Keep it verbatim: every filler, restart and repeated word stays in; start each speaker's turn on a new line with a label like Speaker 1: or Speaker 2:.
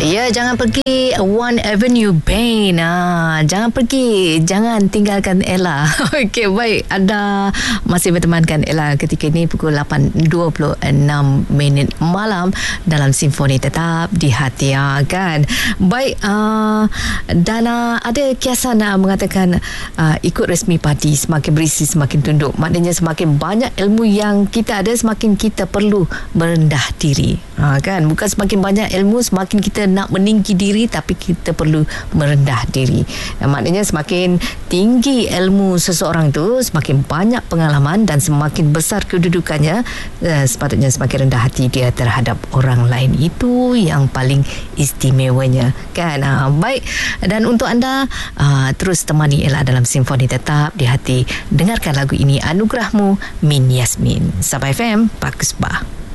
Speaker 1: Ya, jangan pergi One Avenue Bain. Ah, jangan pergi, jangan tinggalkan Ella. Okey, baik. Anda masih bertemankan Ella ketika ini pukul lapan dua puluh enam minit malam dalam Simfoni Tetap di Hati, kan. Baik, uh, dan uh, ada kiasan uh, mengatakan uh, ikut resmi parti semakin berisi semakin tunduk. Maknanya semakin banyak ilmu yang kita ada, semakin kita perlu merendah diri. Ha, kan, bukan semakin banyak ilmu semakin kita nak meninggi diri, tapi kita perlu merendah diri. Dan maknanya semakin tinggi ilmu seseorang tu, semakin banyak pengalaman dan semakin besar kedudukannya, eh, sepatutnya semakin rendah hati dia terhadap orang lain. Itu yang paling istimewanya, kan. Ha, baik, dan untuk anda uh, terus temani Ella dalam Simfoni Tetap di Hati. Dengarkan lagu ini, Anugerahmu, Min Yasmin. Sabah F M, Pak Kusbah.